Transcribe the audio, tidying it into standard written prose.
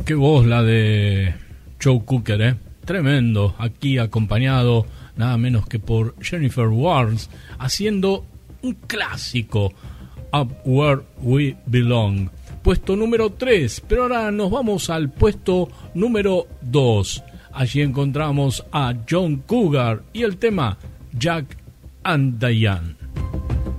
Qué voz la de Joe Cocker, tremendo, aquí acompañado nada menos que por Jennifer Warnes, haciendo un clásico, Up Where We Belong, puesto número 3, pero ahora nos vamos al puesto número 2. Allí encontramos a John Cougar y el tema Jack and Diane.